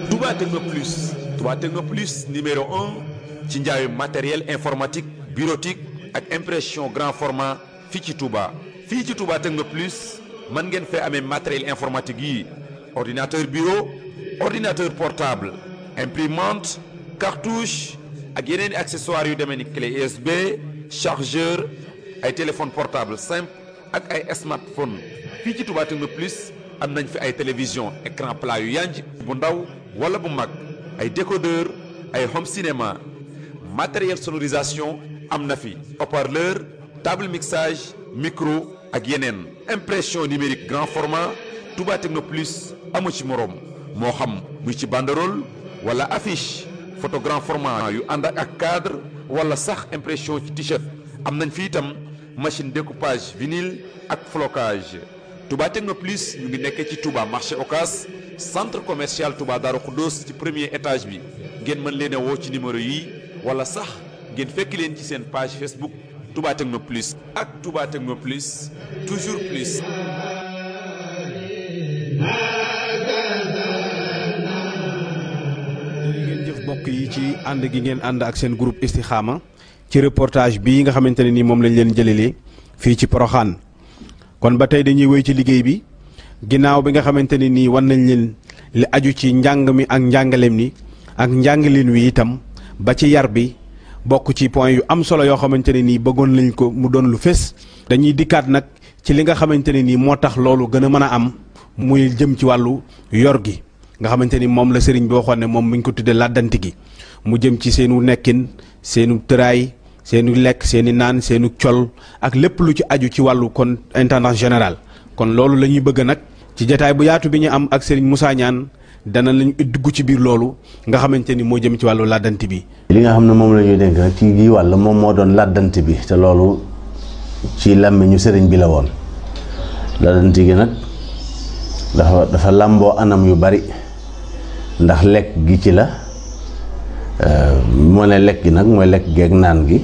Touba Techno Plus Touba Techno Plus numéro 1 ci njaayu matériel informatique bureautique ak impression grand format fii ci Touba. fii ci Touba Techno Plus mën ngeen fee amee matériel informatique yi ordinateur bureau ordinateur portable imprimante cartouche ak yeneen i accessoires yu demee ni clé USB chargeur ay téléphone portable simple ak ay smartphone fii ci Touba Techno Plus am nañ fi ay télévision écran plat yu yanj bu ndaw wala bu mag ay décodeur ay home cinéma matériel sonorisation am na fi haut-parleur table mixage micro ak yeneen impression numérique grand format Touba Techno Plus amu ci moroom moo xam muy ci banderole wala affiche photo grand format yu ànd ak cadre wala sax impression ci t-shirt am nañ fi itam machine découpage vinyle ak flocage Touba Techno Plus ñu ngi nekkee ci Touba marché Ocass centre commercial Touba Darou Khoudoss ci premier étage bi ngeen mën leen a woo ci numéro yi wala sax ngeen fekk leen ci seen page Facebook Touba Techno Plus ak Touba Techno Plus toujours plus. jërëjëf mbokk yi ci ànd gi ngeen ànd ak seen groupe Istikhama ci reportage bii nga xamante ne nii moom lañ leen jëlelee fii ci Porokhane kon ba tey dañuy wéy ci liggéey bi ginnaaw bi nga xamante ne nii wan nañ leen li aju ci njàng mi ak njàngaleem ni ak njàngaleen wi itam ba ci yar bi bokk ci point yu am solo yoo xamante ne nii bëggoon nañ ko mu doon lu fés. dañuy dikkaat nag ci li nga xamante ne nii moo tax loolu gën a mën a am muy jëm ci wàllu yor gi nga xamante ni moom la sëriñ bi waxoon ne moom mi ngi ko tuddee làddanti gi mu jëm ci seenu nekkin seenu tëraay seenu lekk seeni naan seenu col ak lépp lu ci aju ci wàllu kon intendant général. kon loolu la ñuy bëgg nag ci jataay bu yaatu bi ñu am ak sëriñ Moussa Niane dana lañu dugg ci biir loolu nga xamante ni moo jëm ci wàllu làddanti bi. li nga xam ne moom la ñuy dénk nag ci gii wàll moom moo doon làddanti bi te loolu ci làmmiñu sëriñ bi la woon làddanti gi nag dafa làmboo anam yu bari ndax lekk gi ci la moo ne lekk gi nag mooy lekk geeg naan gi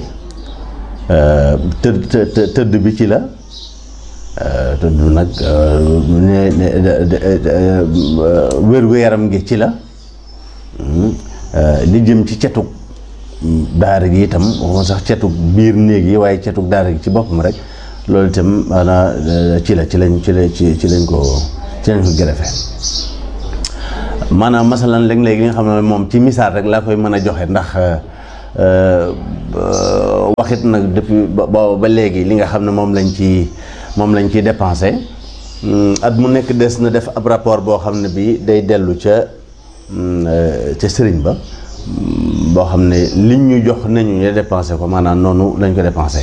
tëdd bi ci la tëdd nag wér-gu-yaram gi ci la li jëm ci cetug daara gi itam waxuma sax cetug biir néeg yi waaye cetug daara gi ci boppam rek loolu itam maanaam ci lañ ko gërëfe maanaam masalan léeg-léeg li nga xam ne moom ci misaal rek laa koy mën a joxe ndax waxit nag depuis ba léegi li nga xam ne moom lañ ciy dépensé at mu nekk des na def ab rapport boo xam ne bi day dellu ca sëriñ ba boo xam ne liñ ñu jox nañu ñu dépensé ko maanaam noonu lañ ko dépensé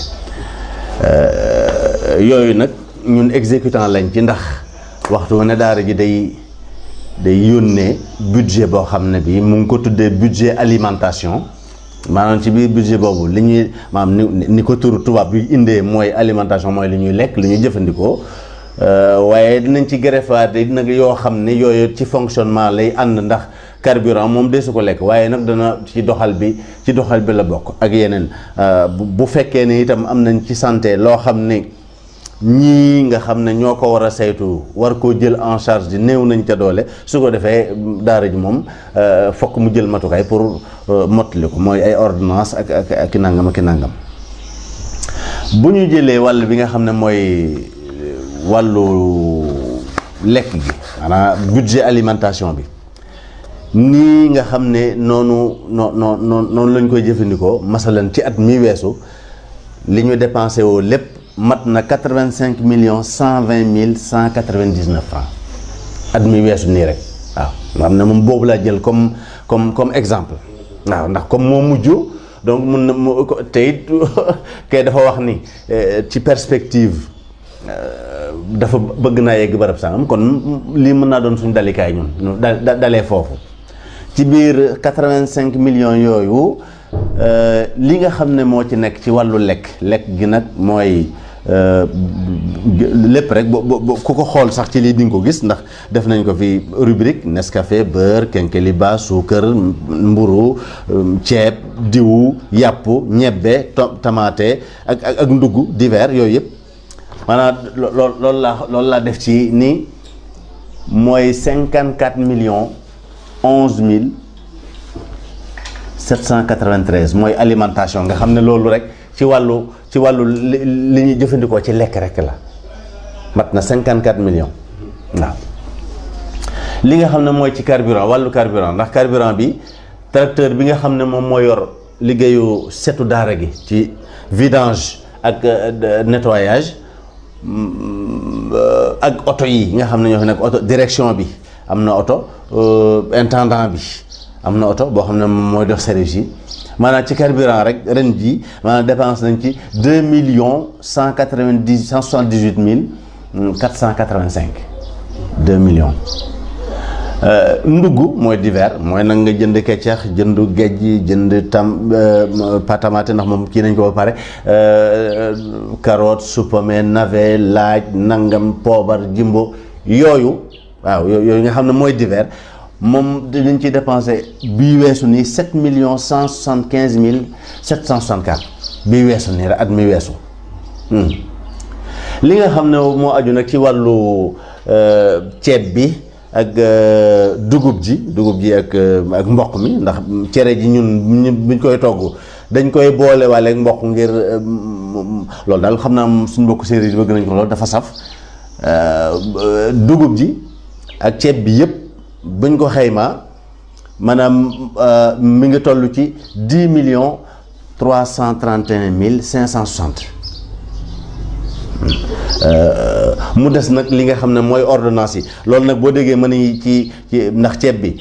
yooyu nag ñun exécutant lañ ci ndax waxtu ne daara ji day yónnee budget boo xam ne bi mu ngi ko tuddee budget alimentation maanaam ci biir budget boobu li ñuy maanaam ni ko turu tubaab bi indee mooy alimentation mooy li ñuy lekk li ñuy jëfandikoo waaye dinañ ci greffaat nag yoo xam ne yooyu ci fonctionnement lay ànd ndax carburant moom deesu ko lekk waaye nag dana ci doxal bi la bokk ak yeneen bu fekkee ne itam am nañ ci santé loo xam ne ñii nga xam ne ñoo ko war a saytu war koo jël en charge di néew nañ ca doole su ko defee daara ji moom fokk mu jël matukaay pour mottali ko mooy ay ordonnance ak nangam ak nangam. bu ñu jëlee wàll bi nga xam ne mooy wàllu lekk gi maanaam budget alimentation bi nii nga xam ne noonu lañ koy jëfandikoo masalan ci at mi weesu li ñu dépensé woo lépp mat na 85 millions 120 mille 199 francs at mi weesu nii rek waaw nga xam ne moom boobu laa jël comme exemple waaw ndax comme moo mujj donc mun na te it kay dafa wax ni ci perspective dafa bëgg naa yegg barab sangam kon lii mën naa doon suñu dalikaay ñun dalee foofu ci biir 85 millions yooyu li nga xam ne moo ci nekk ci wàllu lekk gi nag mooy lépp rek ku ko xool sax ci lii di nga ko gis ndax def nañ ko fi rubrique Nescafé beurre kenkeliba suukar mburu ceeb diwu yàpp ñebbe tamaate ak ndugg divers yooyu yëpp maanaam loolu laa def ci ni mooy 54 millions 11 793 mooy alimentation nga xam ne loolu rek ci wàllu li ñuy jëfandikoo ci lekk rek la mat na 54 millions waaw. li nga xam ne mooy ci carburant wàllu carburant ndax carburant bi tracteur bi nga xam ne moom moo yor liggéeyu setu daara gi ci vidange ak nettoyage ak oto yi nga xam ne ñoo fi nekk oto direction bi am na oto intendant bi am na oto boo xam ne moom mooy dox service yi maanaam ci carburant rek ren ji maanaam dépense nañ ci 2,178,485 2 millions. Ndugg mooy divers mooy nag nga jënd keccax jënd géej jënd patamate ndax moom kii nañ ko ba pare carotte supame navet laaj nangam poobar jimbo yooyu waaw yooyu nga xam ne mooy divers moom dañ ciy dépensé bii weesu nii 7,175,764 bii weesu nii rek at mi weesu li nga xam ne moo aju nag ci wàllu ceeb bi ak dugub ji ak mboq mi ndax cere ji ñun buñ koy togg dañ koy boole waale ak mboq ngir loolu daal xam naa suñ mbokk séeréer yi bëgg nañ ko loolu dafa saf dugub ji ak ceeb bi yëpp buñ ko xaymaa maanaam mi ngi toll ci 10,331,560 mu des nag li nga xam ne mooy ordonnance yi loolu nag boo déggee mën nañu ci ndax ceeb bi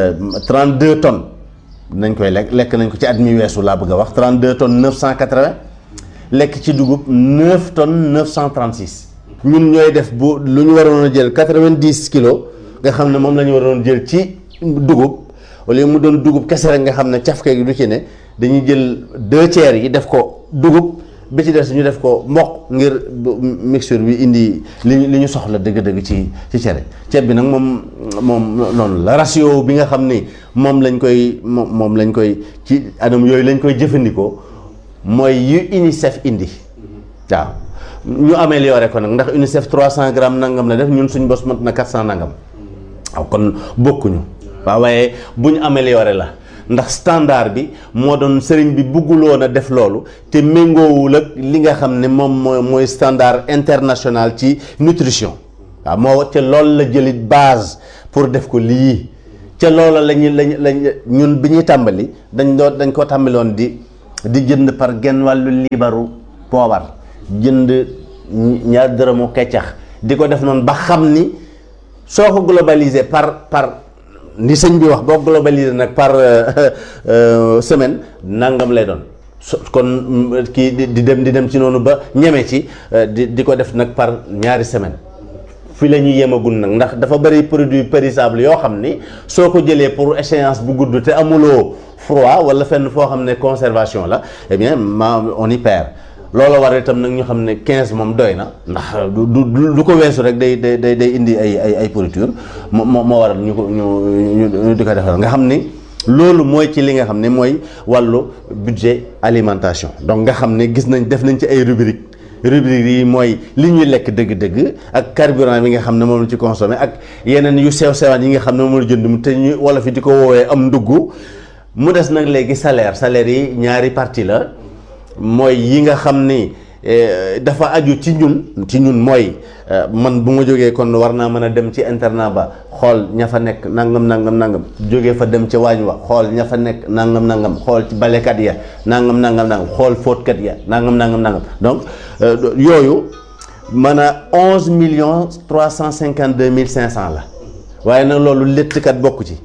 32 tonnes nañ koy lekk nañ ko ci at mi weesu laa bëgg a wax 32 tonnes 980 lekk ci dugub 9 tonnes 936 ñun ñooy def bu lu ñu waroon a jël 90 kilos nga xam ne moom la ñu waroon jël ci dugub wala mu doon dugub kese rek nga xam ne cafka gi du ci ne dañuy jël 2 tiers yi def ko dugub bi ci des ñu def ko mboq ngir mixture bi indi li ñu soxla dëgg-dëgg ci cere ceeb bi nag moom noonu la ratio bi nga xam ni moom lañ koy ci anam yooyu lañ koy jëfandikoo mooy yu UNICEF indi waaw ñu amélioré ko nag ndax UNICEF 300 grammes nangam la def ñun suñ bos mat na 400 nangam waaw kon bokkuñu waaw waaye bu ñu amélioré la ndax standard bi moo doon sëriñ bi bugguloon a def loolu te méngoowul ak li nga xam ne moom mooy standard international ci nutrition waaw moo ca loolu la jëlit base pour def ko lii ca loola lañ ñun bi ñuy tàmbali dañ ko tàmbaloon di jënd par genn wàllu liibaru poobar jënd ñaar dërëmu keccax di ko def noonu ba xam ni soo ko globalisé par ni sëñ bi wax boo globalisé nag par semaine nangam lay doon kon kii di dem ci noonu ba ñeme ci di ko def nag par ñaari semaine fi la ñuy yemagul nag ndax dafa bëri produit périssable yoo xam ni soo ko jëlee pour échéance bu gudd te amuloo froid wala fenn foo xam ne conservation la eh bien on y perd loolu war itam nag ñu xam ne 15 moom doy na ndax du ko weesu rek day indi ay pourriture moo waral ñu di ko defal nga xam ni loolu mooy ci li nga xam ne mooy wàllu budget alimentation donc nga xam ne gis nañ def nañ ci ay rubrique yi mooy li ñuy lekk dëgg-dëgg ak carburant bi nga xam ne moom la ci consommé ak yeneen yu sew-sewaan yi nga xam ne moom la jënd te ñu wala fi di ko woowee am ndugg mu des nag léegi salaire yi ñaari partie la mooy yi nga xam ni dafa aju ci ñun mooy man bu ma jógee kon war naa mën a dem ci internat ba xool ña fa nekk nangam jógee fa dem ca waañ wa xool ña fa nekk nangam xool ci balekat ya nangam xool fóotkat ya nangam donc yooyu mën a 11,352,500 la waaye nag loolu léttkat bokku ci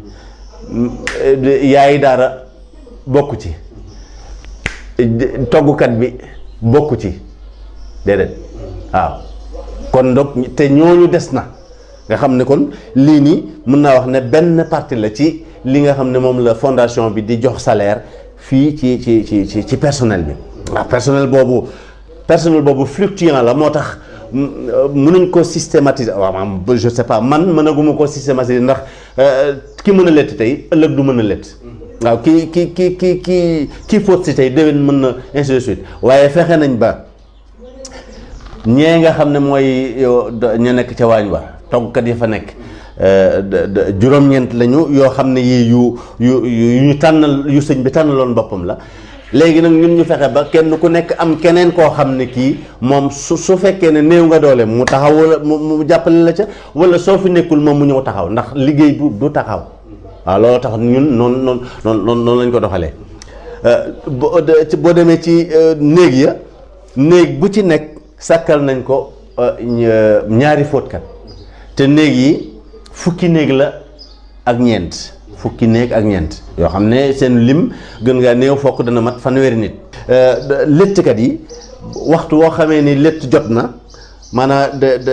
yaayi daara bokku ci toggukat bi bokku ci déedéet waaw kon donc te ñooñu des na nga xam ne kon lii nii mën naa wax ne benn partie la ci li nga xam ne moom la fondation bi di jox salaire fii ci personnel bi waaw personnel boobu fluctuant la moo tax mënuñ ko systématiser waaw je sais pas man mënaguma ko systématiser ndax ki mën a lett tey ëllëg du mën a lett waaw kii fóot si tey déwén mën na ainsi de suite waaye fexe nañ ba ñee nga xam ne mooy ña nekk ca waañ wa toggkat yi fa nekk juróom-ñeent lañu yoo xam ne yii yu ñu tànnal yu sëñ bi tànnaloon boppam la. léegi nag ñun ñu fexe ba kenn ku nekk am keneen koo xam ne kii moom su fekkee ne néew nga doole mu taxaw wala mu jàppale la ca, wala soo fi nekkul moom mu ñëw taxaw, ndax liggéey du taxaw. waaw loolu tax ñun noonu lañ ko doxalee. boo demee ci néeg ya, néeg bu ci nekk sàkkal nañ ko ñaari fóotkat, te néeg yi fukki néeg la ak ñeent. fukki néeg ak ñeent yoo xam ne seen lim gën ngaa néew fokk dana mat fanweeri nit. léttkat yi waxtu woo xamee ni létt jot na maanaam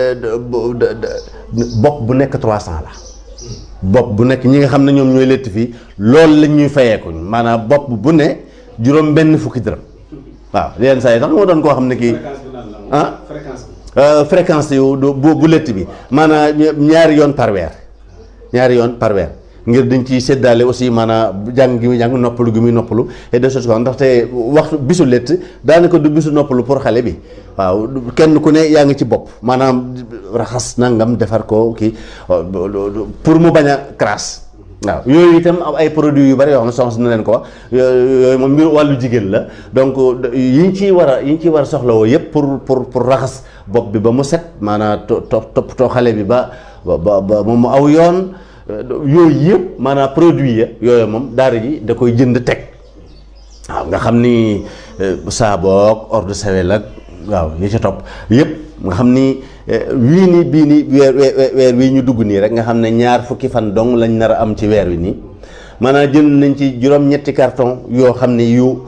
bopp bu nekk 300 la. bopp bu nekk ñi nga xam ne ñoom ñooy létt fii loolu lañ ñuy fayeekuñ, maanaam bopp bu ne juróom benn fukki dërëm. waaw yenn saa yi tax moo doon koo xam ne kii fréquence yu bu létt bi maanaam ñaari yoon par weer ngir dañ ciy séddaale aussi maanaam jàng gi muy jàng, noppalu gi muy noppalu et de choses comme ndaxte waxtu bisu létt daanaka du bisu noppalu pour xale bi. waaw kenn ku ne yaa ngi ci bopp maanaam raxas nangam defar ko kii pour mu bañ a crasse. waaw yooyu itam ay produits yu bari yoo xam ne soxna na leen ko wax yooyu moom mbir wàllu jigéen la, donc yiñ ciy war a soxlawoo yëpp pour raxas bopp bi ba mu set maanaam toppatoo xale bi ba moom mu aw yoon. yooyu yëpp maanaam produit ya yooyu moom daara ji da koy jënd teg. waaw nga xam ni saaboog eau de Javel ak waaw yi ca topp yëpp nga xam ni bii nii weer wii ñu dugg nii rek nga xam ne 2 fukki fan dong lañ nar a am ci weer wi nii maanaam jënd nañ ci juróom-ñetti carton yoo xam ne yu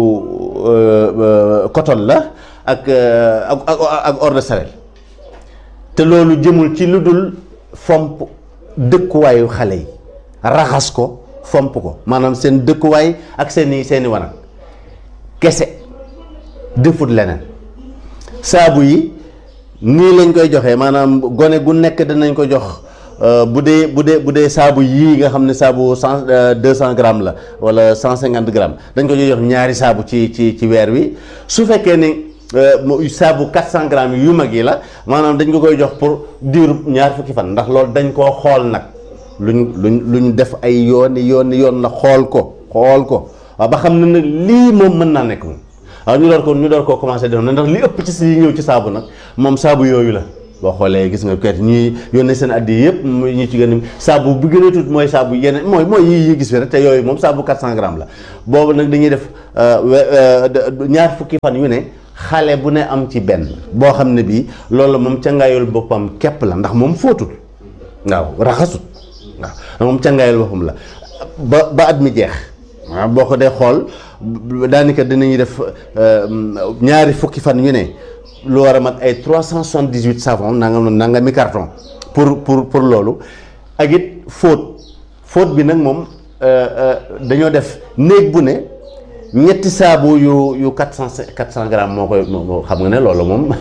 coton la ak eau de Javel, te loolu jëmul ci lu dul fomp dëkkuwaayu xale yi, raxas ko fomp ko maanaam seen dëkkuwaay ak seeni wanag kese, defut leneen. saabu yi nii lañ koy joxee maanaam gone gu nekk danañ ko jox bu dee saabu yii nga xam ne saabu 200 grammes la wala 150 grammes dañ ko jox ñaari saabu ci weer wi. su fekkee ni saabu 400 grammes yu mag yi la maanaam dañ ko koy jox pour diiru 2 fukki fan, ndax loolu dañ koo xool nag luñ def ay yoon la xool ko waaw ba xam ne nag lii moom mën naa nekk moom. waaw ñu door koo commencé def na ndax li ëpp ci si ñëw ci saabu nag moom saabu yooyu la. boo xoolee gis nga kayit ñuy yónnee seen addi yëpp ñu ci gën a saabu bi gën a tuut mooy saabu yeneen mooy yi gis fi rek te yooyu moom saabu 400 grammes la. boobu nag dañuy def 2 fukki fan yu ne xale bu ne am ci benn boo xam ne bii loolu moom cangaayul boppam képp la, ndax moom fóotul waaw raxasut waaw moom cangaayul boppam la ba at mi jeex. waaw boo ko dee xool daanaka dinañuy def 2 fukki fan yu ne lu war a mat ay 378 savon nangami carton pour loolu ak it fóot bi nag moom dañoo def néeg bu ne ñetti saabu yu 400 grammes moo koy xam nga ne loolu moom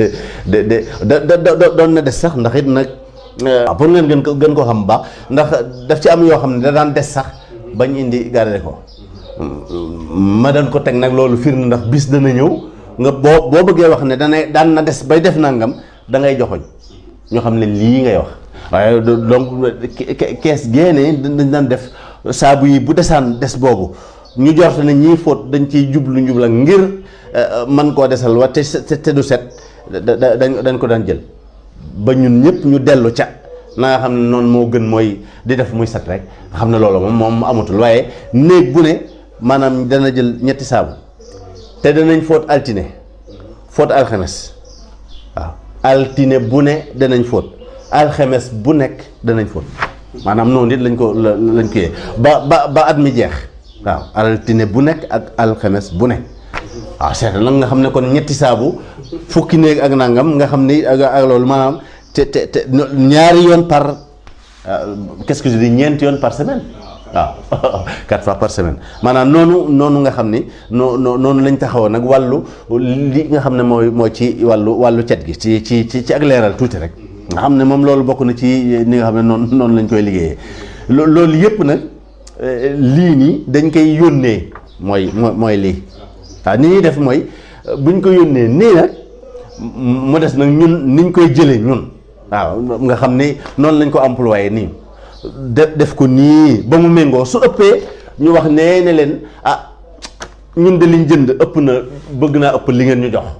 doon na des sax ndax it nag pour ngeen gën koo xam baax ndax daf ci am yoo xam ne da daan des sax bañ indi garder ko ma daan ko teg nag loolu firnde ndax bis dana ñëw nga boo bëggee wax ne daan na des bay def nangam da ngay joxoñ ñoo xam ne lii ngay wax. waaye donc kees génne dañ daan def saabu yi bu desaan des boobu ñu jorte ne ñii fóot dañ ciy njubla ngir man koo desal wa te du set dañ ko daan jël ba ñun ñëpp ñu dellu ca na nga xam ne noonu moo gën mooy di def muy set rek nga xam ne loolu moom amatul. waaye néeg bu ne maanaam dana jël ñetti saabu te danañ fóot altine fóot alxames waaw altine bu ne danañ fóot alxames bu nekk danañ fóot maanaam noonu it lañ ko yee ba at mi jeex waaw altine bu nekk ak alxames bu ne waaw seet nag nga xam ne kon ñetti saabu fukki néeg ak nangam nga xam ni ak loolu maanaam te ñaari yoon par qu'est-ce que je dis ñeenti yoon par semaine waaw 4 fois par semaine maanaam noonu nga xam ni noonu lañ taxawoon nag wàllu li nga xam ne mooy ci wàllu cet gi ci ak leeral tuuti rek nga xam ne moom loolu bokk na ci ni nga xam ne noonu lañ koy liggéeyee loolu yëpp nag lii nii dañ koy yónnee mooy lii waaw ni ñuy def mooy buñ ko yónnee nii nag mu des nag ñun niñ koy jëlee ñun waaw nga xam ni noonu lañ ko employé nii def ko nii ba mu méngoo su ëppee ñu wax nee ne leen ah ñun de liñ jënd ëpp na bëgg naa ëpp li ngeen ñu jox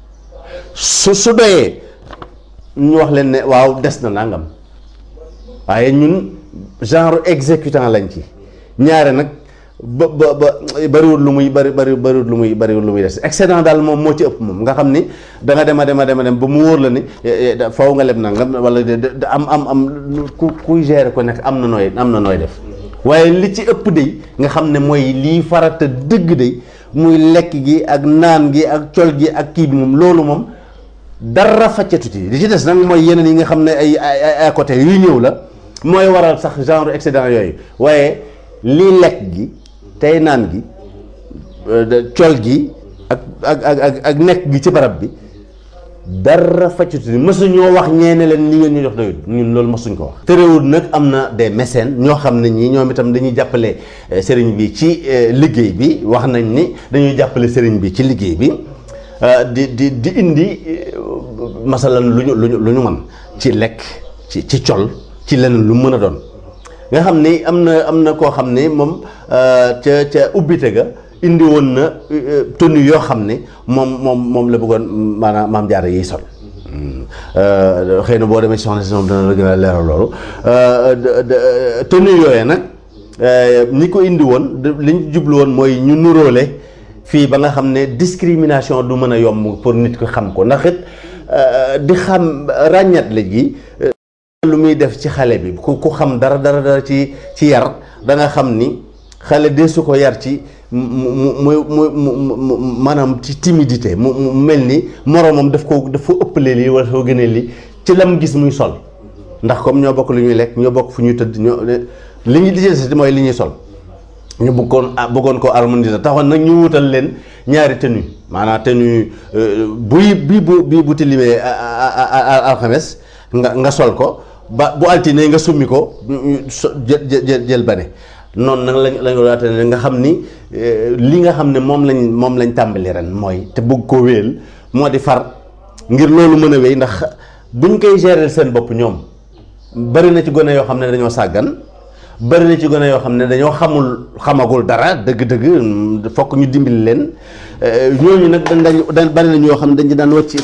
su doyee ñu wax leen ne waaw des na nangam waaye ñun genre exécutant lañ ci ñaare nag ba bariwul lu muy bariwul lu muy des excédent daal moom moo ci ëpp moom nga xam ni da nga dem ba mu wóor la ni faw nga leb nangam wala am kuy gérer ko nekk am na nooy def waaye li ci ëpp de nga xam ne mooy lii farata dëgg de muy lekk gi ak naan gi ak col gi ak kii bi moom loolu moom dara faccatuti li ci des nag mooy yeneen yi nga xam ne ay côté yuy ñëw la mooy waral sax genre excédent yooyu waaye lii lekk gi tey naan gi col gi ak nekk gi ci barab bi dara faccatuti mësuñoo wax ñeene leen li ngeen ñu jox doyut ñun loolu mësuñ ko wax. terewul nag am na des mécènes ñoo xam ne ñii ñoom itam dañuy jàppale sëriñ bi ci liggéey bi wax nañ ni dañuy jàppale sëriñ bi ci liggéey bi di indi masalan lu ñu mën ci lekk ci col ci leneen lu mën a doon nga xam ni am na koo xam ne moom ca ubbite ga indi woon na tenue yoo xam ne moom la bëggoon maanaam maam jaara yiy sol xëy na boo demee soxna si moom dana la gën a leeral loolu tenue yooyee nag ñi ko indi woon li ñu jublu woon mooy ñu nuróole fii ba nga xam ne discrimination du mën a yomb pour nit ko xam ko ndax it di xam ràññat la gi lu muy def ci xale bi ku xam dara ci yar da nga xam ni xale de su ko yar ci mu maanaam ci timidité mu mel ni moroomam daf ko ëppalee lii wala soo gënee lii ci lam gis muy sol ndax comme ñoo bokk lu ñuy lekk ñoo bokk fu ñuy tëdd li ñuy lijjanti mooy li ñuy sol ñu bëggoon ko harmoniser taxoon nag ñu wutal leen ñaari tenue maanaam tenue bii bu tilimee alxames nga sol ko ba bu altine nga summi ko jël bane noonu nag lañ ko laata ne nga xam ni li nga xam ne moom lañ tàmbali ren mooy te bëgg koo wéel moo di far ngir loolu mën a wéy ndax buñ koy gérer seen bopp ñoom bari na ci gone yoo xam ne dañoo sàggan bari na ci gone yoo xam ne dañoo xamagul dara dëgg-dëgg fokk ñu dimbali leen ñooñu nag dañ bari na ñoo xam ne dañ ci daan wàcc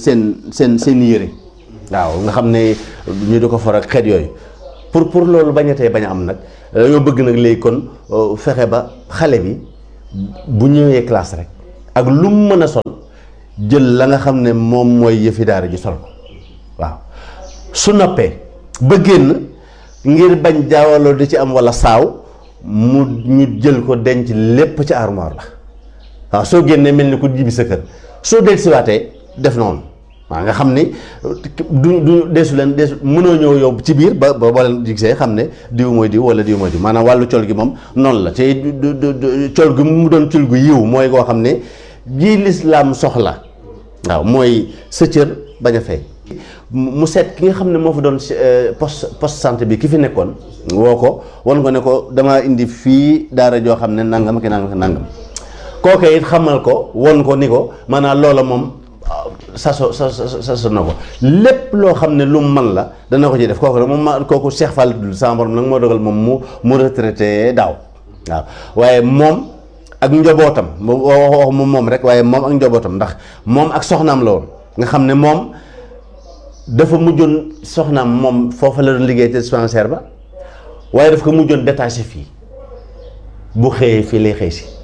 seen yére waaw nga xam ne ñu di ko for ak xeet yooyu pour loolu bañatee bañ a am nag dañoo bëgg nag léegi kon fexe ba xale bi bu ñëwee classe rek ak lu mu mën a sol jël la nga xam ne moom mooy yëfi daara ji sol ko waaw su noppee ba génn ngir bañ jaawaloo di ci am walla saaw ñu jël ko denc lépp ci armoire la waaw soo génnee mel ni ku jibi sa kër soo dellusiwaatee def noonu waaw nga xam ni du deesu mënoo ñëw yow ci biir ba boo leen gisee xam ne diw mooy diw wala diw mooy diw maanaam wàllu col gi moom noonu la te col gi mu doon col gu yiw mooy koo xam ne bii lislaam soxla waaw mooy sa cër bañ a feeñ mu seet ki nga xam ne moo fa doon poste santé bi ki fi nekkoon woo ko wan ko ne ko dama indi fii daara joo xam ne nangam ki nangam kooke it xamal ko won ko ni ko maanaam loola moom saso na ko lépp loo xam ne lu mu man la dana ko ci def kooku nag kooku Cheikh Fall dul sama borom nag moo dogal moom mu retraité daaw waaw waaye moom ak njobootam wax moom rek waaye moom ak njobootam ndax moom ak soxnaam la woon nga xam ne moom dafa mujjoon soxnaam moom foofa la doon liggéey te dispensaire ba waaye daf ko mujjoon détaché fii bu xëyee fii lay xëy si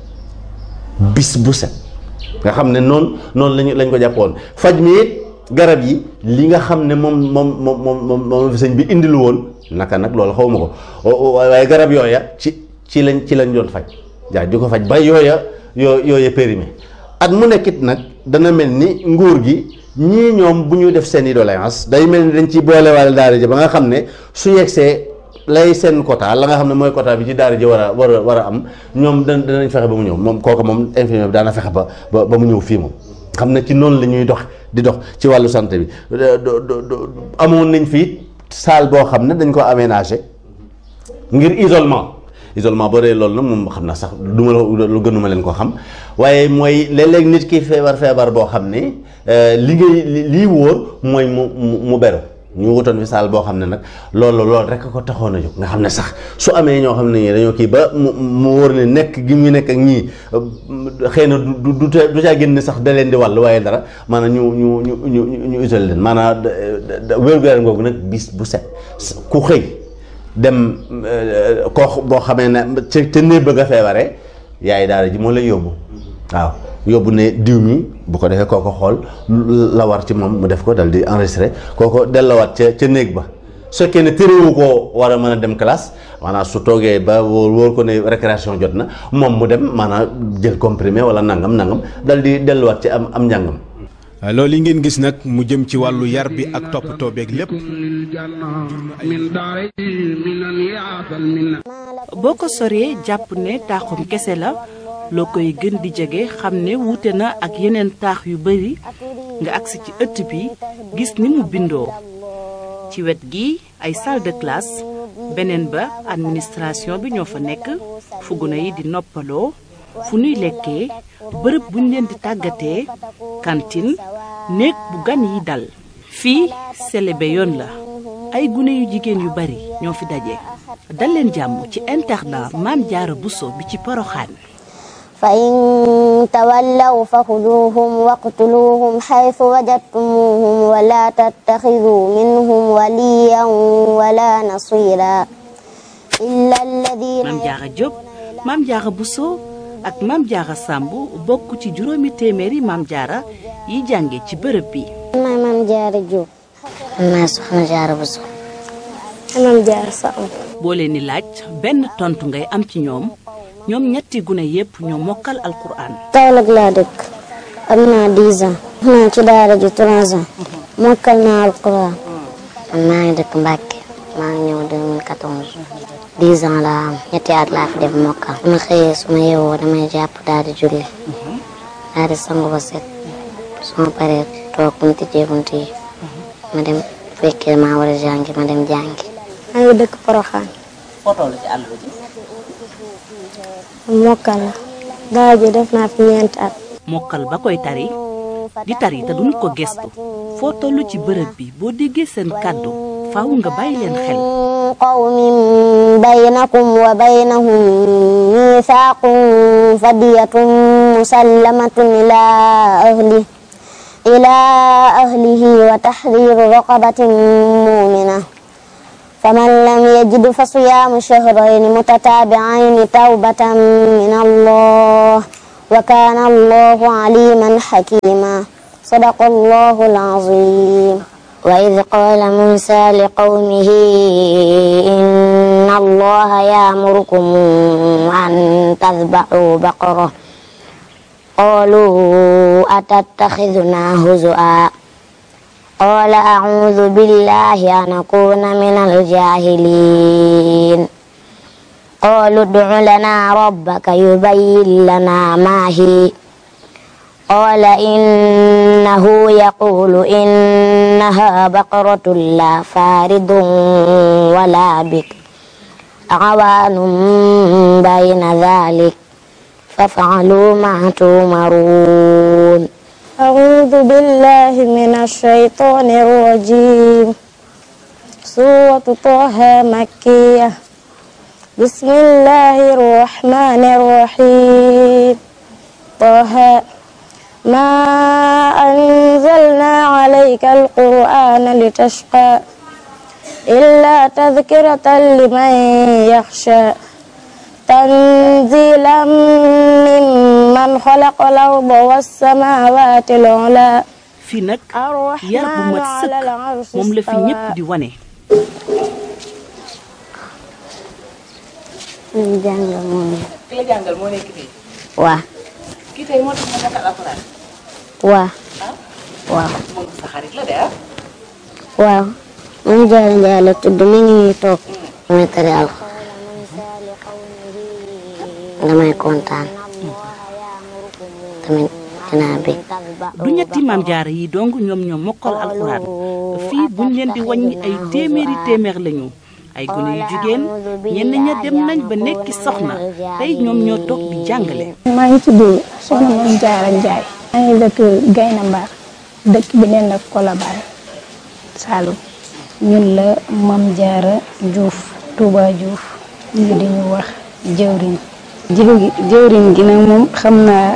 bis bu set nga xam ne noonu lañ ko jàppoon faj mi it garab yi li nga xam ne moom sëñ bi indilu woon naka nag loolu xaw ma ko waaye garab yooya ci lañ doon faj jaa di ko faj ba yooya périmé at mu nekkit nag dana mel ni nguur gi ñii ñoom bu ñu def seen i doléance day mel ni dañ ci boolewaale daara ji ba nga xam ne su yegsee lay seen quota la nga xam ne mooy quota bi ci daara ji war a am ñoom danañ fexe ba mu ñëw moom kooku moom infirmier bi daana fexe ba mu ñëw fii moom xam ne ci noonu la ñuy dox di dox ci wàllu santé bi amoon nañ fii salle boo xam ne dañ ko aménagé ngir isolement boo dee loolu nag moom xam naa sax lu gënuma leen ko xam waaye mooy léeg-léeg nit ki feebar boo xam ne lii wóor mooy mu beru ñu wutoon fi salle boo xam ne nag loolu rek ko taxoon a jóg nga xam ne sax su amee ñoo xam ne ñi dañoo kii ba mu wóor ne nekk gi ñu nekk ak ñii xëy na du caa génn sax da leen di wàll waaye dara maanaam ñu isolé leen maanaam wér-gu-yaram googu nag bis bu set ku xëy dem koo boo xamee ne ca néeg bëgg a feebaree yaay daara ji moo lay yóbbu waaw yóbbu ne diw mi bu ko defee kooko xool la war ci moom mu def ko dal di enregistré kooko delloowaat ca néeg ba su fekkee ne téréwu koo war a mën a dem classe maanaam su toogee ba wóor ko ne récréation jot na moom mu dem maanaam jël comprimé wala nangam dal di delluwaat ci am njàngam. loolu yi ngeen gis nag mu jëm ci wàllu yar bi ak toppatoo beeg lépp. boo ko soree jàpp ne taaxum kese la loo koy gën di jege xam ne wuute na ak yeneen taax yu bari nga agsi ci ëtt bi gis ni mu bindoo ci wet gi ay salle de classe beneen ba administration bi ñoo fa nekk fu gune yi di noppaloo fu nuy lekkee bërëb buñ leen di tàggatee cantine néeg bu gan yi dal fii selebe yoon la ay gune yu jigéen yu bari ñoo fi daje dal leen jàmm ci internat Maam Jaara Buso bi ci Poroxaan fa in tawallaw fa xuduuhum waqtuluuhum xaytu wajadtumuuhum wala tattaxiduu minhum waliyan wala nasira illa alladina Maam Jaara Jóob Maam Jaara Buso ak Maam Jaara Sàmb bokk ci juróomi téeméeri Maam Jaara yi jànge ci bërëb bi. maay Maam Jaara Jóob. maay Soxna Jaara Buso. Maam Jaara Sàmb. boo leen di laaj benn tontu ngay am ci ñoom ñetti gune yépp ñoo mokkal alquran. Kaolack laa dëkk am naa 10 ans. naa ci daara ji 3 ans. mokkal naa alquran. man maa ngi dëkk Mbàkke maa ngi ñëw 2014. 10 ans laa am ñetti at laa fi def mokkal. su ma xëyee su ma yeewoo damay jàpp daal di julli. daal di sangu ba set. su ma paree toog bu ñu tijjee bunt yi. ma dem fekkee maa war a jàngi ma dem jàngi. maa ngi dëkk Poroxaan. foo toll ci àll bi. mokkal la. daara ji def naa fi 4 at. mokkal ba koy tari di tari te duñu ko gestu foo toll ci bërëb bi boo déggee seen kàddu faaw nga bàyyi leen xel. qawmin baynakum wa baynahum miisaaqun fadiyatun musallamatun ilaa ahlihi wa tahriiru raqabatin mu'mina faman lam yajid fa siyaamu shahrayni mutataabi'ayni tawbatan min Allah wa kaana Allahu aliiman hakiima sadaqa Allahu al-aziim. wa idh qaala Muusaa liqawmihi inna Allaha ya'murukum an tadhbahuu baqaratan qaaluu atattakhidhunaa huzuwan qaala a'uudhu billaahi an akuuna minal jaahiliin. qaaluu ud'u lanaa rabbaka yubayyin lanaa maa hiya qaala innahu yaquulu innahaa baqaratun laa faaridun wa laa bikr awaanun bayna dhaalika faf'aluu maa tu'maruun. أعوذ بالله من الشيطان الرجيم. سورة طه مكية. بسم الله الرحمن الرحيم. طه ما أنزلنا عليك القرآن لتشقى إلا تذكرة لمن يخشى تنزيلا ممن خلق الأرض والسماوات العلى. fii nag yar bu mat sëkk moom la fi ñépp di wane. jàngal moo nekk. ki la jàngal moo nekk fii. waaw. kii tey moo tax nga mokkal alxuraan. waaw. waaw. moom sa xarit la de ah. waaw. moom Jaara Njaay la tudd mi ngi ñuy toog. muy tari alxuraan. damay kontaan. tamit dinaa bég. du ñetti Maam Jaara yi dong ñoom ñoo mokkal alxuraan fii buñ leen di wàññi ay téeméer lañu. ay gune yu jigéen ñenn ña dem nañ ba nekki soxna tey ñoom ñoo toog di jàngale. maa ngi tudd soxna Maam Jaara Njaay. maa ngi dëkk Gayna Mbar dëkk bi neen nag Colobane Saloum. ñun la Mame Diarra Diouf Touba Diouf ñu di ñu wax jëwriñ gi nag moom xam naa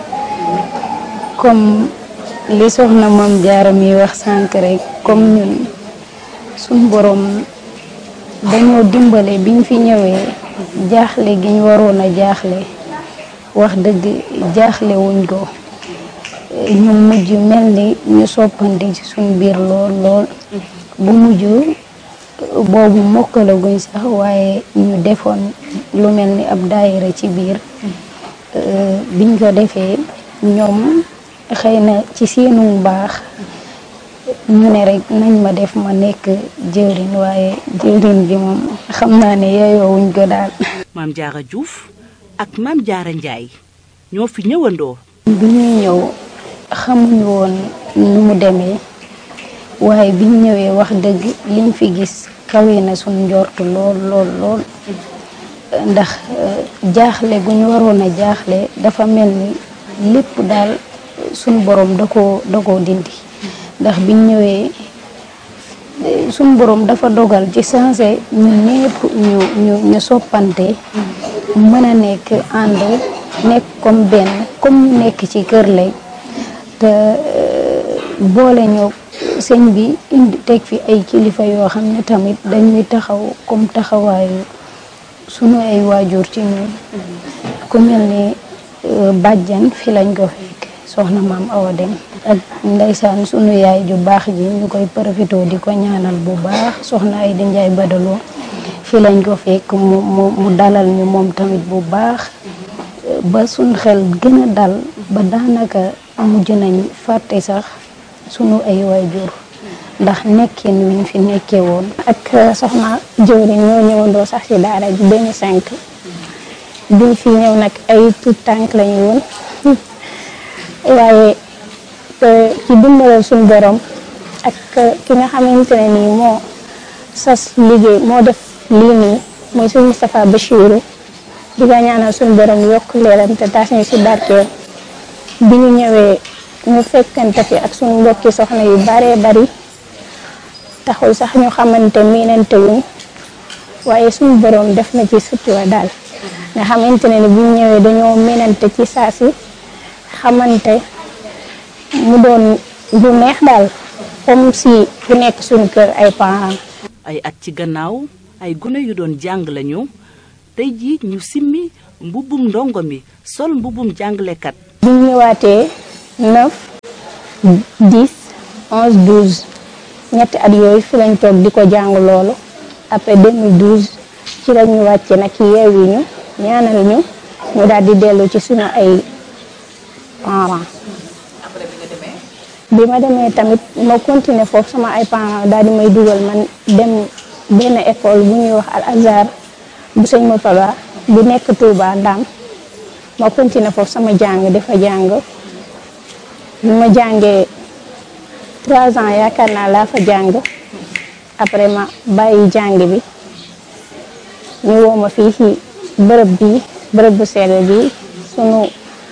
comme li soxna Mame Diarra mi wax sànq rek comme ñun suñ borom dañoo dimbale biñ fi ñëwee jaaxle gi ñu waroon a jaaxle wax dëgg jaaxle wuñ ko ñu mujj mel ni ñu soppante ci suñ biir lool bu mujj boobu mokkalaguñ sax waaye ñu defoon lu mel ni ab daayira ci biir biñ ko defee ñoom xëy na ci seenu baax ñu ne rek nañ ma def ma nekk jëwriñ waaye jëwriñ bi moom xam naa ne yeyoowuñ ko daal. Mame Diarra Diouf ak Mame Diarra Ndiaye ñoo fi ñëwandoo. bi ñuy ñëw xamuñu woon nu mu demee waaye biñ ñëwee wax dëgg liñ fi gis kawe na suñ njortu lool ndax jaaxle gu ñu waroon a jaaxle dafa mel ni lépp daal suñ borom da koo dindi ndax biñ ñëwee suñ borom dafa dogal ci sensé ñun ñëpp ñu soppante mën a nekk ànd nekk comme benn comme ñu nekk ci kër lay te boole ñoo sëñ bi indi teg fi ay kilifa yoo xam ne tamit dañuy taxaw comme taxawaayu sunu ay waajur ci ñun ku mel ni bàjjan fi lañ ko fekk soxna Maam Awa Dem ak ndeysaan sunu yaay ju baax ji ñu koy profité di ko ñaanal bu baax soxna ay di Njaay Badaloo fi lañ ko fekk mu dalal ñu moom tamit bu baax ba suñ xel gën a dal ba daanaka mujj nañ fàtte sax sunu ay waajur ndax nekkin wiñ fi nekkee woon. ak soxna jëwriñ ñoo ñëwandoo sax ci daara ji 2005 biñ fi ñëw nag ay tout tànk lañu woon waaye ci dimbalal suñu borom ak ki nga xamante ne nii moo sas liggéey moo def lii nii mooy suñu Moustapha Bachirou di ko ñaanal suñu borom yokk leeram te taas ñu ci barkeel bi ñu ñëwee ñu fekkante fi ak suñu mbokki soxna yu baree bari taxul sax ñu xamante miinante wuñ waaye suñu borom def na ci sutura daal nga xamante ne ni bu ñu ñëwee dañoo miinante ci saasi xamante mu doon lu neex daal comme si ku nekk suñu kër ay parents. ay at ci gannaaw ay gune yu doon jàng lañu tey jii ñu simmi mbubbum ndongo mi sol mbubbum jàngalekat. bi ñu ñëwaatee 9 10 11 12 ñetti at yooyu fi lañ toog di ko jàng loolu après 2012 ci la ñu wàcce nag yeewi ñu ñaanal ñu daal di dellu ci suñu ay parents. bi ma demee tamit ma continuer foofu sama ay parents daal di may dugal man dem benn école bu ñuy wax Al Azhar bu sëñ Moutala bu nekk Touba Ndam ma continuer foofu sama jàng dafa jàng bi ma jàngee 3 ans yaakaar naa laa fa jàng après ma bàyyi jàng bi ñu woo ma fii ci bërëb bu sell bi sunu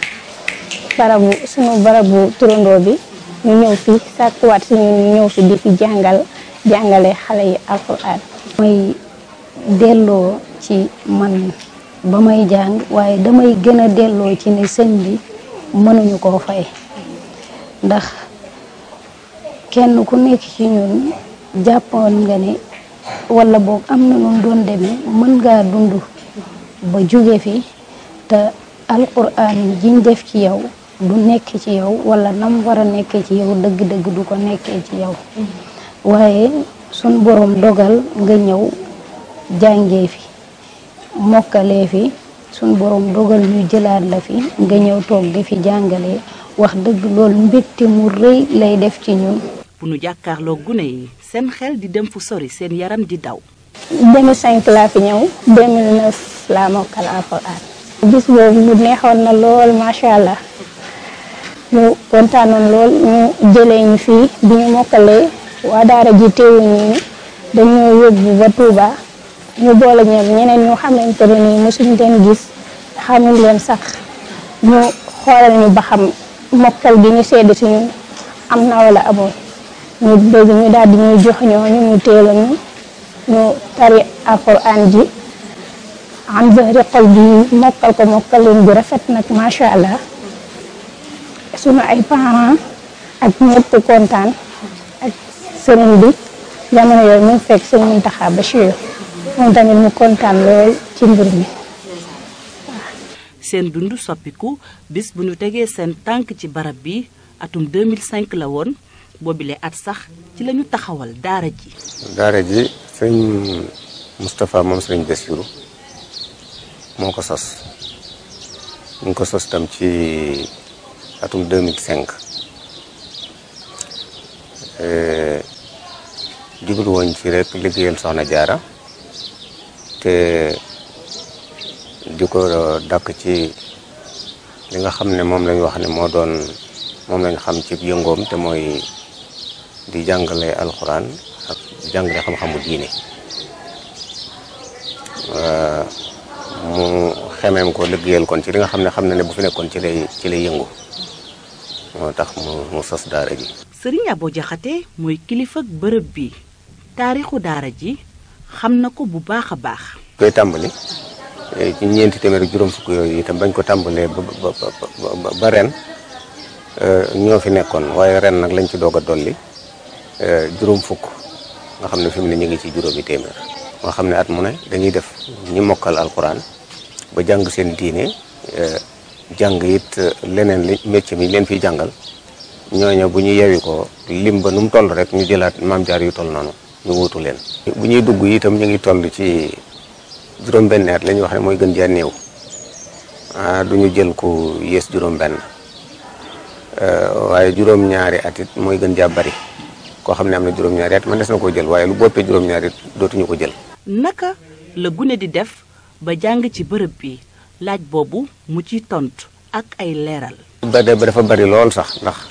barabu turandoo bi ñu ñëw fi sàkkuwaat si ñu ñëw fi di fi jàngale xale yi alxuraan. may delloo ci man ba may jàng waaye damay gën a delloo ci ne sëñ bi mënuñu koo fay ndax kenn ku nekk ci ñun jàppoon nga ne wala boog am na noonu doon demee mën ngaa dund ba jóge fi te alxuraan jiñ def ci yow du nekk ci yow wala nam war a nekkee ci yow dëgg-dëgg du ko nekkee ci yow waaye sun borom dogal nga ñëw jàngee fi mokkalee fi sun borom dogal ñu jëlaat la fi nga ñëw toog di fi jàngalee wax dëgg loolu mbégte mu rëy lay def ci ñun. bu nu jàkkaarloo gune yi seen xel di dem fu sori seen yaram di daw. 2005 laa fi ñëw 2009 laa mokkal alxuraan. bis boobu mu neexoon na lool macha allah. ñu kontaanoon lool ñu jëlee ñu fii bi ñu mokkalee waa daara ji teewuñu ñu dañoo yóbbu ba Touba ñu boole ñeneen ñu xamante ne nii mosuñ leen gis xamul leen sax ñu xoolal ñu ba xam mokkal gi ñu sedd si ñun am na wala amul ñu bëgg ñu daal di ñuy jox ñooñu ñu teel a ñu tari alquran ji an zahri qalbi mokkal ko mokkalin bu rafet nag macha allah sunu ay parents ak ñëpp kontaan ak sëriñ bi jamono yooyu mu fekk sëriñ Mountakha Bachir moom tamit mu kontaan lool ci mbir mi. seen dund soppiku bis bu ñu tegee seen tànk ci barab bi atum 2005 la woon boobile at sax ci lañu taxawal daara ji. daara ji sëñ Moustapha moom sëriñ Bassirou moo ko sos ñu ngi ko sos tam ci atum 2005 jublu woon ci rek liggéeyal Soxna Jaara te di ko dakk ci li nga xam ne moom lañ wax ne moom lañ xam ci yëngoom te mooy di jàngale alxuraan ak jàngale xam-xamu diine mu xemeem ko liggéeyal kon ci li nga xam ne bu fi nekkoon ci lay yëngu moo tax mu sos daara ji. Sëriñ Abo Jaxate mooy kilifa bërëb bi taarixu daara ji xam na ko bu baax a baax. koy tàmbali ci ñeenti téeméer ak juróom fukk yooyu itam bañ ko tàmbalee ba ren ñoo fi nekkoon waaye ren nag lañ ci doog a dolli juróom fukk nga xam ne fi mu ne ñu ngi ci juróomi téeméer. nga xam ne at mu ne dañuy def ñi mokkal alquran ba jàng seen diine jàng it leneen li métier mi leen fiy jàngal ñooñu bu ñu yewi ko lim ba nu mu toll rek ñu jëlaat maam jaar yu toll noonu ñu wuutu leen. bu ñuy dugg itam ñu ngi toll ci juróom-benn at la ñuy wax ne mooy gën jaa néew du ñu jël ku yées juróom-benn waaye juróom-ñaari at it mooy gën jaa bari koo xam ne am na juróom-ñaari at man des na koo jël waaye lu boppee juróom-ñaari it dootuñu ko jël. naka la gune di def ba jàng ci bërëb bi laaj boobu mu ciy tontu ak ay leeral. ba dafa bari lool sax ndax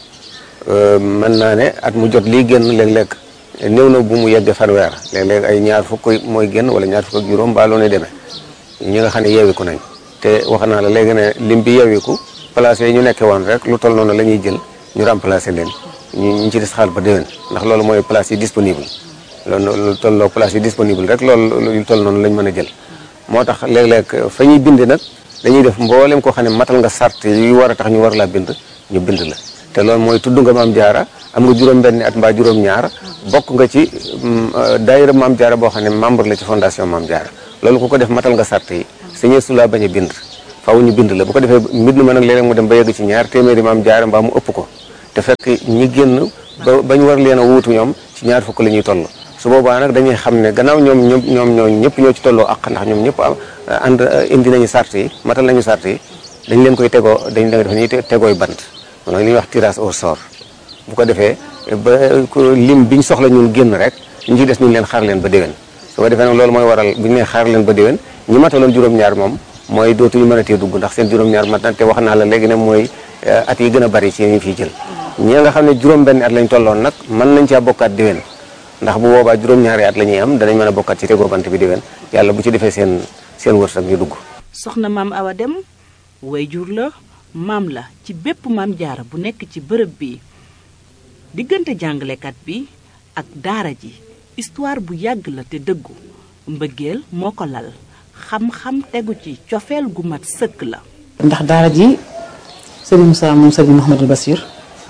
mën naa ne at mu jot lii génn léeg-léeg néew na bu mu yegg fanweer léeg-léeg ay ñaar fukk mooy génn wala ñaar fukk ak juróom ba loo ne demee ñi nga xam ne yeewiku nañ te wax naa la léegi ne lim bi yeewiku place yi ñu nekkee woon rek lu toll noonu la ñuy jël ñu remplacer leen ñu ci des xaal ba déwén ndax loolu mooy place yi disponible loolu tolloo place yi disponible rek loolu lu toll noonu lañ mën a jël moo tax léeg-léeg fa ñuy bind nag dañuy def mboolem koo xam ne matal nga sart yu war a tax ñu war laa bind ñu bind la te loolu mooy tudd nga maam jaara am nga juróom-benni at mbaa juróom-ñaar bokk nga ci daayira maam jaara boo xam ne membre la ci fondation maam jaara loolu ku ko def matal nga sart yi sañee su laa bañ a bind faaw ñu bind la bu ko defee mbind ma nag léeg-léeg mu dem ba yegg ci ñaar téeméeri maam jaara mbaa mu ëpp ko te fekk ñi génn bañ war leen a wuutu ñoom ci ñaar fukk la ñuy toll su boobaa nag dañuy xam ne gannaaw ñoom ñëpp ñoo ci tolloo ak ndax ñoom ñëpp ànd indi nañu sart yi matal nañu sart yi dañ leen koy tegoo dañ leen def ñuy tegooy bant mooy li ñuy wax tirage au sort bu ko defee ba lim biñ soxla ñun génn rek ñu ci des ñu leen xaar leen ba déwén su ko defee nag loolu mooy waral bu ñu nee xaar leen ba déwén ñi mataloon juróom-ñaar moom mooy dootuñu mën a tee dugg ndax seen juróom-ñaar mat na te wax naa la léegi ne mooy at yi gën a bari ci ñu fiy jël ñi nga xam ne juróom-benn at lañ tolloon nag mën nañ caa bokkaat déwén ndax bu boobaa juróom-ñaari at la ñuy am danañ mën a bokkaat ci tegoo bant bi déwén yàlla bu ci defee seen wërsëg ñu dugg. soxna maam Awa Dem wayjur la maam la ci bépp maam jaara bu nekk ci bërëb bi diggante jàngalekat bi ak daara ji histoire bu yàgg la te dëggu mbëggeel moo ko lal xam-xam tegu ci cofeel gu mat sëkk la. ndax daara ji sëriñ Moussa moom sëriñ Mouhamadou Bassir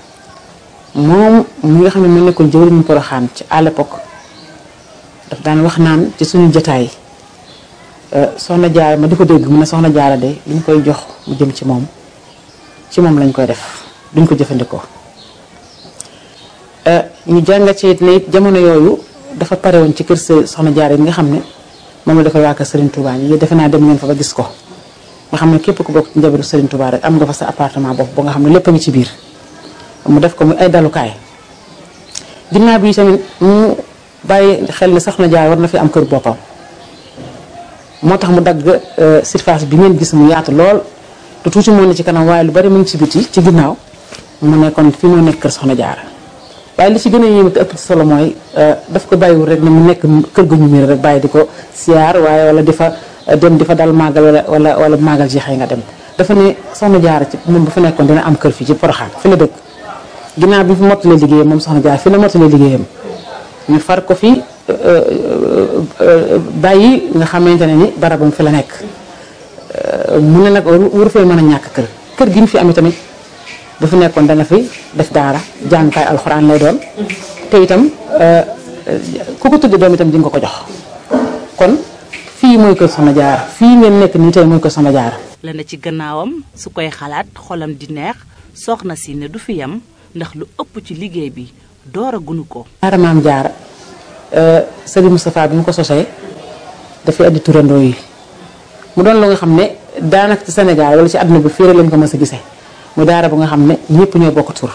moom mi nga xam ne mu nekkoon jëwriñu Poroxaan ci à l'époque daf daan wax naan ci suñu jotaay soxna jaara ma di ko dégg mu ne soxna jaara de li ñu koy jox mu jëm ci moom lañ koy def duñ ko jëfandikoo ñu jàngat ci it ne it jamono yooyu dafa pare woon ci kër soxna jaara yi nga xam ne moom la dafa waa kër Serigne Touba ñi defe naa dem ngeen fa ba gis ko nga xam ne képp ku bokk ci njabootu Serigne Touba rek am nga fa sa appartement bopp ba nga xam ne lépp a ngi ci biir mu def ko muy ay dalukaay ginnaaw bi tamit mu bàyyi xel ne soxna jaara war na fi am kër boppam moo tax mu dagg surface bi ngeen gis mu yaatu lool lu tuuti moo ne ci kanam waaye lu bari mu ngi ci biti ci ginnaaw mu nekkoon fi moo nekk kër soxna jaara waaye li ci gën a yéeme te ëpp ci solo mooy daf ko bàyyiwul rek ne mu nekk kër gu ñu miir rek bàyyi di ko siyaar waaye wala di fa dem di fa dal màggal wala màggal ji xëy nga dem dafa ne soxna jaara ci moom bu fa nekkoon dina am kër fii ci Poroxaan fi la dëkk ginnaaw bi fi mottalee liggéeyam moom soxna Jaara fi la mottalee liggéeyam ñu far ko fi bàyyi nga xamante ne ni barabam fi la nekk mu ne nag waru fee mën a ñàkk kër gi mu fi amee tamit bu fi nekkoon dana fi def daara jàngukaay alxuraan lay doon te itam ku ko tudde doom itam di nga ko jox kon fii mooy kër Soxna Jaara fii ngeen nekk nii tey mooy kër Soxna Jaara la na ci gannaawam su koy xalaat xolam di neex soxna si ne du fi yam ndax lu ëpp ci liggéey bi door a gunu ko daara Maam Jaara Serigne Moustapha bi mu ko sosee dafay andi turandoo yi mu doon lu nga xam ne daanaka ci Sénégal wala ci àdduna bi fii rek lañ ko mës a gisee mu daara bu nga xam ne ñëpp ñoo bokk tur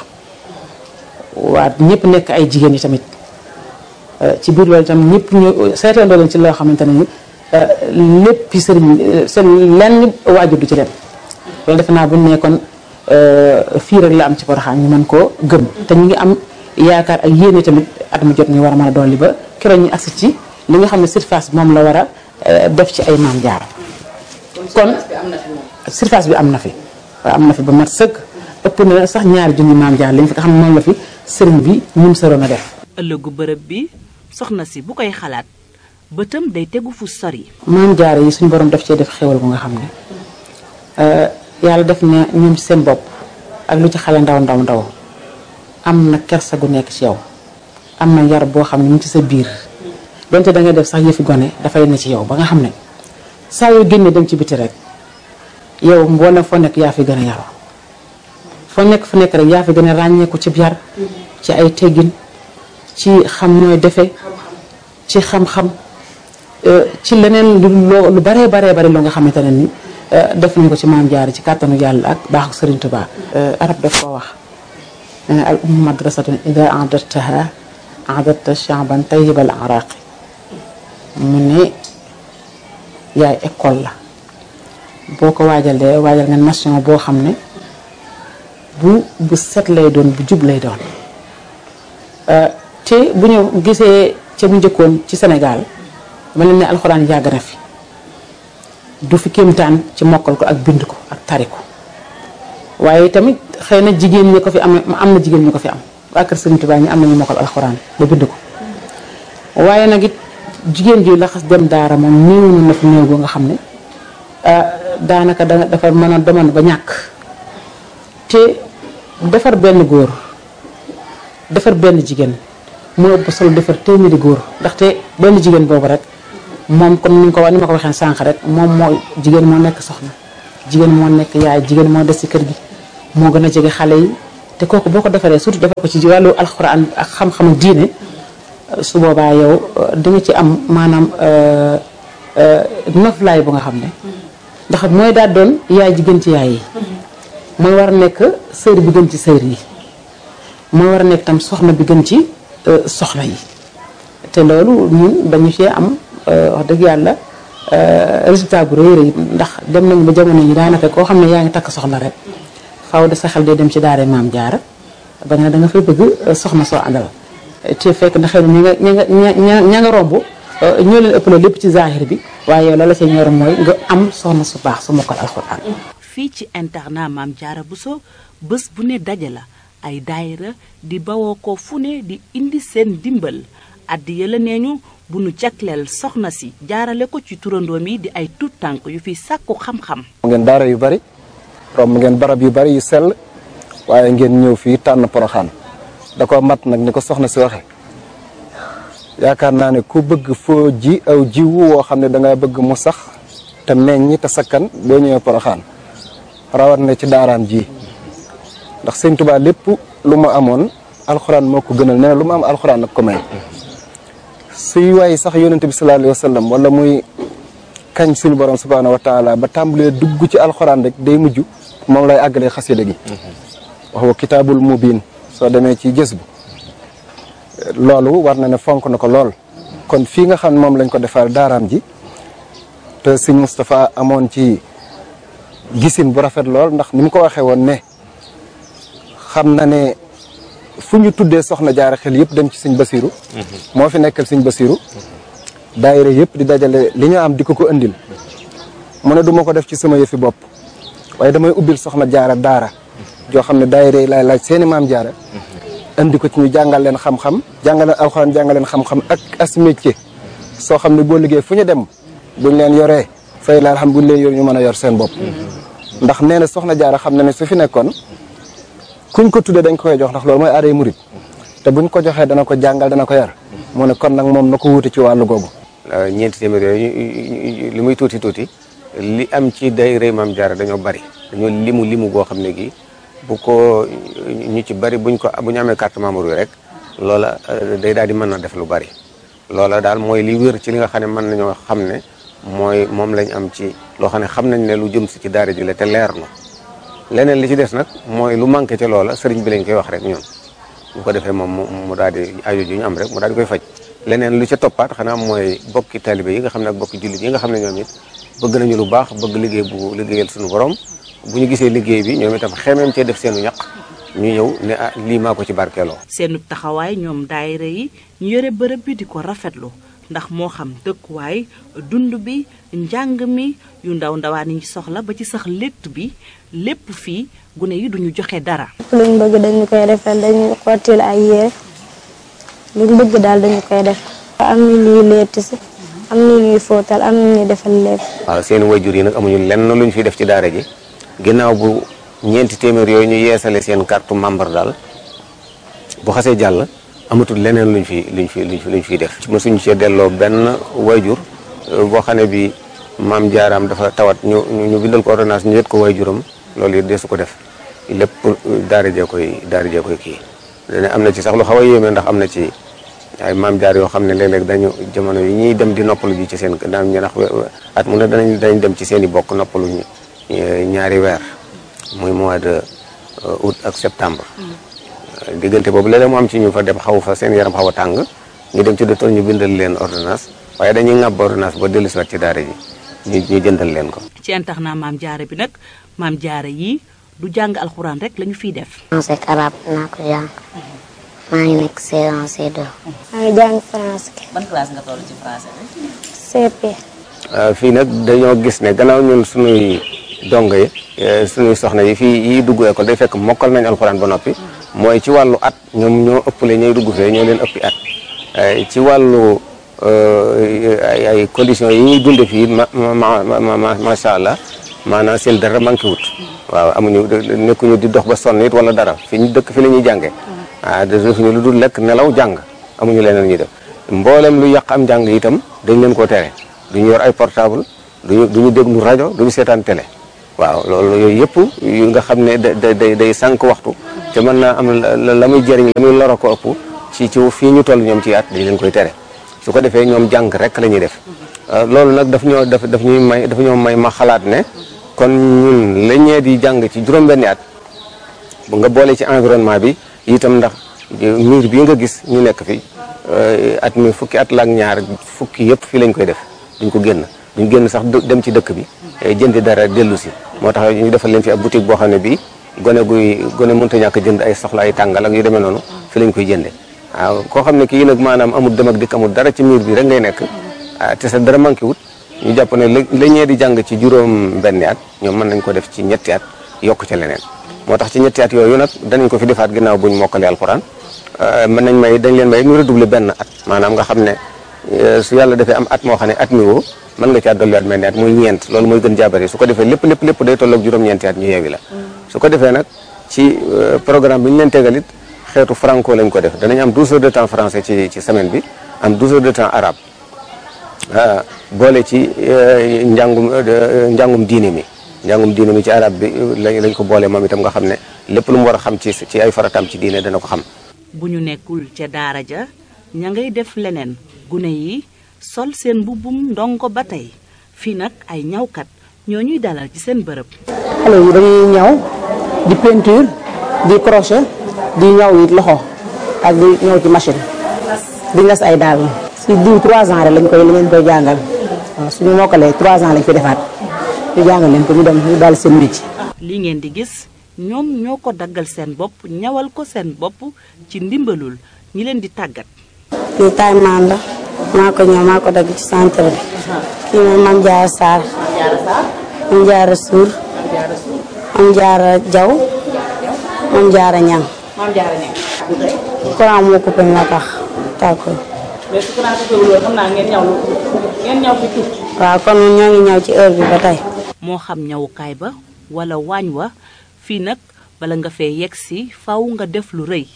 waa ñëpp nekk ay jigéen yi tamit ci biir loolu itam ñëpp ñu seetandoo leen ci loo xamante ne ni lépp sëriñ seen lenn waajur du ci dem loolu defe naa bu ñu nekkoon fii rek la am ci Porokhane ñu mën koo gëm te ñu ngi am yaakaar ak yéene tamit at mu jot ñu war a mën a dolli ba keroog ñu agsi ci li nga xam ne surface bi moom la war a def ci ay Maam Jaara kon surface bi am na fi waaw am na fi ba mat sëkk ëpp na sax ñaari junni Maam Jaara lañ fi nga xam ne moom la fi sëriñ bi ñum saroon a def ëllëgu bërëb bi soxna si bu koy xalaat bëtam day tegu fu sori Maam Jaara yi suñu borom def cee def xéwal bu nga xam ne yàlla def na ñoom ci seen bopp ak lu ci xale ndaw am na kersa gu nekk ci yow am na yar boo xam ne mu ci sa biir donte da ngay def sax yëfi gone dafay ne ci yow ba nga xam ne saa yoo génnee dem ci biti rek yow mboolem foo nekk yaa fi gën a yaru foo nekk fu nekk rek yaa fi gën a ràññeeku ci yar ci ay teggin ci xam nooy defe ci xam-xam ci leneen lu baree loo nga xamante ne ni def nañ ko ci Maam Jaara ci kàttanu yàlla ak baaxu Sëriñ Tuubaa arab daf koo wax ne al ummu madrasatun ida a'dadtaha a'dadta sha'ban tayyibal araqi mu ne yaay école la boo ko waajalee waajal nga nation boo xam ne bu set lay doon bu jub lay doon te bu ñu gisee ca bu njëkkoon ci Sénégal ma leen ne alxuraan yàgg na fi du fi kéemtaan ci mokkal ko ak bind ko ak tari ko waaye tamit xëy na jigéen ñi ko fi am na jigéen ñi ko fi am waa kër Sëriñ Tuubaa ñi am nañu mokkal alxuraan ba bind ko waaye nag it jigéen ji laxas dem daara moom néew na fi néew boo nga xam ne daanaka dafa mën a demoon ba ñàkk te defar benn góor defar benn jigéen moo ëpp solo defar téeméeri góor ndaxte benn jigéen boobu rek moom comme ni ma ko waxee sànq rek moom moo jigéen moo nekk soxna jigéen moo nekk yaay jigéen moo des ci kër gi moo gën a jege xale yi te kooku boo ko defaree surtout defar ko ci wàllu alxuraan ak xam-xamu diine su boobaa yow di nga ci am maanaam noflaay bu nga xam ne ndax mooy daal doon yaay ji gën ci yaay yi mooy war a nekk sër bi gën ci sër yi mooy war a nekk tam soxna bi gën ci soxna yi te loolu ñun dañu cee am wax dëgg yàlla résultat bu rëy ndax dem nañu ba jamono yi daanaka koo xam ne yaa ngi takk soxna rek faaw de sa xel day dem ci daara Maam Jaara ba nga da nga fay bëgg soxna soo àndal te fekk na xëy na ña nga romb ñoo leen ëpp la lépp ci zahir bi waaye yow la la see ñor mooy nga am soxna su baax su mokkal alxuraan. fii ci internat Maam Jaara Bousso bés bu ne daje la ay daayira di bawoo ko fu ne di indi seen dimbal addiya la nee ñu bu nu jagleel soxna si jaarale ko ci turandoom yi di ay tuut tànk yu fi sàkku xam-xam. ngeen daara yu bari romb ngeen barab yu bari yu sell waaye ngeen ñëw fii tànn Porokhane da ko mat nag ni ko soxna si waxe yaakaar naa ne ku bëgg foo ji aw jiwu woo xam ne danga bëgg mu sax te meññ te sakkan boo ñëwee Porokhane rawat na ci daaraam ji ndax Sëñ Tuubaa lépp lu mu amoon alxuraan moo ko gënal nee na lu mu am alxuraan nag ko may suy waay sax yonente bi sallallahu alayhi wa sallam wala muy kañ suñu borom subhaanahu wa taala ba tàmbalee dugg ci alxuraan rek day mujj moom lay àggalee xasida gi wax wa kitaabul mubiin soo demee ci gës bu loolu war na ne fonk na ko lool kon fii nga xam ne moom lañ ko defal daaraam ji te sëñ Moustapha amoon ci gisin bu rafet lool ndax ni mu ko waxee woon ne xam na ne fu ñu tuddee soxna jaara xel yëpp dem ci sëñ Basiru moo fi nekkal sëñ Basiru daayira yëpp di dajale li ñu am di ko indil mu ne du ma ko def ci sama yëfi bopp waaye damay ubbil soxna jaara daara joo xam ne daayira yi laay laaj seeni maam jaara andi ko ci ñu jàngal leen xam-xam jàngal leen alxuraan jàngal leen xam-xam ak as métier soo xam ne boo liggéey fu ñu dem buñ leen yoree fay la xam buñ leen yor ñu mën a yor seen bopp ndax nee na soxna jaara xam na ne su fi nekkoon kuñ ko tuddee dañ ko koy jox ndax loolu mooy aaday murit te buñ ko joxee dana ko jàngal dana ko yar mu ne kon nag moom na ko wuute ci wàllu googu. ñeenti téeméer yooyu li muy tuuti tuuti li am ci daayira maam jaara dañoo bari dañoo limu goo xam ne gi bu ko ñu ci bari bu ñu amee carte membre yi rek loola day daal di mën na def lu bari loola daal mooy li wér ci li nga xam ne mën nañoo xam ne mooy moom lañ am ci loo xam ne xam nañ ne lu jëm si ci daara ji la te leer na leneen li ci des nag mooy lu manqué ci loola sëriñ bi lañ koy wax rek ñun bu ko defee moom mu daal di aajo ji ñu am rek mu daal di koy faj leneen lu ca toppaat xanaa mooy bokki talibé yi nga xam ne ak bokki jullit yi nga xam ne ñoom it bëgg nañu lu baax bëgg liggéey bu liggéeyal suñu borom bu ñu gisee liggéey bi ñoom itam xemeem cee def seenu ñaq ñu ñëw ne lii maa ko ci barkeeloo. seenu taxawaay ñoom daayira yi ñu yore bërëb bi di ko rafetlu ndax moo xam dëkkuwaay dund bi njàng mi yu ndaw ndawaan yi soxla ba ci sax létt bi lépp fii gune yi duñu joxe dara. luñ bëgg dañu koy defal dañu xottil ay yére luñ bëgg daal dañu koy def. am na ñuy létt si am na ñuy fóotal am na ñuy defal lépp. waaw seen wayjur yi nag amuñu lenn luñ fi def ci daara ji ginnaaw bu ñeenti téeméer yooyu ñu yeesale seen carte membre daal bu xasee jàll amatul leneen luñ fiy def. mësuñu cee delloo benn wayjur boo xam ne bi maam jaaraam dafa tawat ñu bindal ko ordonnance ñu yët ko wayjuram loolu it deesu ko def lépp daara jee koy kii. dane am na ci sax lu xaw a yéeme ndax am na ci ay maam jaar yoo xam ne léeg-léeg dañu jamono yi ñuy dem di noppalu ji ci seen daan ñu ndax at mu ne danañ dem ci seen i bokk noppalu ñaari weer muy mois de août ak septembre. diggante boobu léeg-léeg mu am ci ñu fa dem xaw fa seen yaram xaw a tàng ñu dem ci docteur ñu bindal leen ordonnance waaye dañuy ŋàbb ordonnance ba dellusiwaat ci daara ji ñu jëndal leen ko. ci internat maam jaara bi nag maam jaara yi du jàng alxuraan rek lañu fiy def. français ak arabe naa ko jàng maa ngi nekk C1 C2. maa ngi jàng français. ban classe nga toll ci français bi. CP. fii nag dañoo gis ne gannaaw ñun suñuy dongo yi suñuy soxna yi fii yi dugg école day fekk mokkal nañ alxuraan ba noppi mooy ci wàllu at ñoom ñoo ëppale ñooy dugg fee ñoo leen ëppi at ci wàllu ay conditions yi ñuy dunde fii macha allah maanaam seen dara manqué wut waaw amuñu nekkuñu di dox ba sonn it wala dara fi ñu dëkk fi la ñuy jàngee defuñu lu dul lekk nelaw jàng amuñu leneen ñuy def mboolem lu yàq am njàng itam dañ leen koo tere duñu yor ay portable duñu déglu rajo duñu seetaan télé waaw loolu yooyu yëpp yu nga xam ne day sànq waxtu te mën naa am la muy jëriñ la muy loro ko ëpp ci fii ñu toll ñoom ci at dañ leen koy tere su ko defee ñoom jàng rek la ñuy def loolu nag daf ñoo may ma xalaat ne kon ñun la ñee di jàng ci juróom-benni at bu nga boole ci environnement bi itam ndax mur bii nga gis ñu nekk fi at mi fukki at la ak ñaar fukki yëpp fii lañ koy def duñ génn sax dem ci dëkk bi jëndi dara dellu si moo tax ñu defal leen fi ab boutique boo xam ne bii gone mënta ñàkk jënd ay soxla ay tàngal ak yu demee noonu fi lañ koy jënde waaw koo xam ne kii nag maanaam amul dem ak dikk amul dara ci mur bi rek ngay nekk te sa dara manqué wut ñu jàpp ne la ñee di jàng ci juróom-benni at ñoom mën nañ ko def ci ñetti at yokk ca leneen moo tax ci ñetti at yooyu nag danañ ko fi defaat ginnaaw buñ mokkalee alxuraan dañ leen may ñu redoubler benn at maanaam nga xam ne su yàlla defee am at moo xam ne at mi woo mën nga caa dolliwaat mel ni at muy ñeent loolu mooy gën jaabari su ko defee lépp day tolloog juróom-ñeenti at ñu yeewi la su ko defee nag ci programme bi ñu leen tegal it xeetu franco lañ ko def danañ am 12 heures de temps français ci semaine bi am 12 heures de temps arabe boole ci njàngum diine mi ci arabe bi lañ ko boole moom itam nga xam ne lépp lu mu war a xam ci ay farataam ci diine dana ko xam. bu ñu nekkul ca daara ja ña ngay def leneen gune yi sol seen mbubbum ndongo ba tey fii nag ay ñawkat ñoo ñuy dalal ci seen bërëb. xale yi dañuy ñaw di peinture di crochet di ñaw it loxo ak di ñaw ci machine di ngas ay daal si diw 3 ans rek lañ koy jàngal waaw suñu mokkalee 3 ans lañ fi defaat ñu jàngal leen ko ñu dem ñu dal seen métier. li ngeen di gis ñoom ñoo ko daggal seen bopp ñawal ko seen bopp ci ndimbalul ñi leen di tàggat. kii taay maan la maa ko ñëw maa ko dagg ci centre bi. kii mooy Mame Diarra Sarr. Mame Diarra Sour. Mame Diarra Diaw. Mame Diarra Niang. Mame Diarra Niang. courant moo coupé moo tax tàkkul. mais su courant coupé wul xam naa ngeen ñaw fi tuuti. waaw kon ñoo ngi ñaw ci heure bi ba tey. moo xam ñawukaay ba wala waañ wa fii nag bala nga fee yegg si faw nga def lu rëy.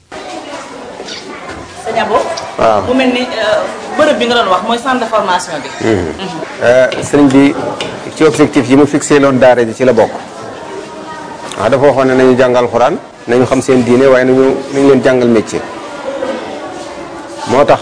sëñ Abo. waaw mu mel ni bërëb bi nga doon wax mooy centre de formation bi. sëriñ bi ci objectif yi mu fixé loon daara ji ci la bokk. waaw dafa waxoon ne nañu jàngal Alxuraan nañu xam seen diine waaye nañu leen jàngal métier. moo tax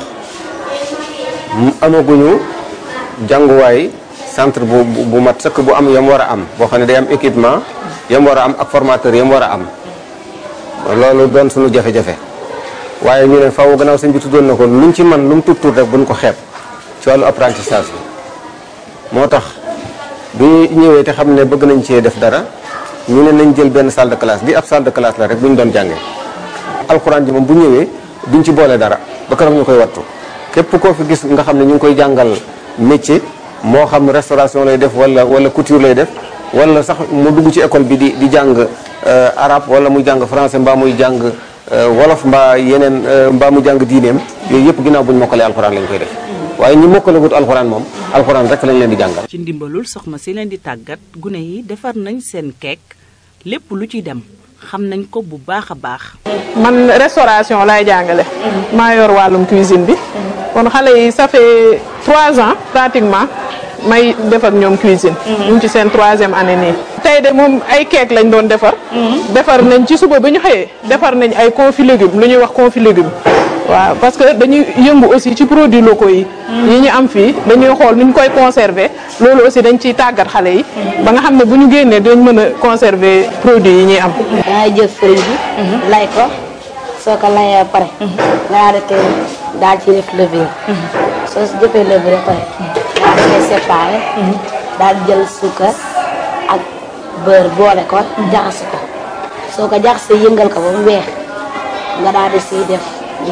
amaguñu jànguwaay centre bu mat sëkk bu am yam war a am boo xam ne day am équipement yam war a am ak formateur yam war a am loolu doon suñu jafe-jafe waaye ñu ne faaw gannaaw sëñ bi tuddoon na ko luñ ci man lu mu tuut rek buñ ko xeeb ci wàllu apprentissage bi moo tax bi ñëwee te xam ne bëgg nañ cee def dara ñu ne nañ jël benn salle de classe bi ab salle de classe la rek bu ñu doon jàngee alxuraan ji moom bu ñëwee duñ ci boole dara ba keroog ñu koy wattu képp koo fi gis nga xam ne ñu ngi koy jàngal métier moo xam restauration lay def wala couture lay def wala sax mu dugg ci école bi di jàng arabe wala muy jàng français mbaa muy jàng wolof mbaa yeneen mbaa mu jàng diineem yooyu yëpp ginnaaw bu ñu mokkalee alxuraan lañ koy def waaye ñi mokkalagut alxuraan moom alxuraan rek lañ leen di jàngal. ci ndimbalul soxna si leen di tàggat gune yi defar nañ seen keek lépp lu ci dem xam nañ ko bu baax a baax. man restauration laay jàngale. maa yor wàllum cuisine bi. kon xale yi ça fait 3 ans pratiquement may def ak ñoom cuisine. ñu ngi ci seen 3e année nii. tey de moom ay keek lañ doon defar. defar nañ ci suba ba ñu xëyee defar nañ ay confit légumes lu ñuy wax confit légumes. waaw parce que dañuy yëngu aussi ci produits locaux yi. yi ñu am fii dañuy xool nu ñu koy conserver loolu aussi dañ ciy tàggat xale yi. ba nga xam ne bu ñu génnee dañ mën a conserver produits yi ñuy am. dangay jël fëriñ bi. lay ko soo ko layee pare. nga daal ci def levure. soo si jëfee levure pare. daal di koy séparé. daal di jël suukar ak beurre boole ko jaxase ko soo ko jaxasee yëngal ko ba mu weex nga daal di siy def.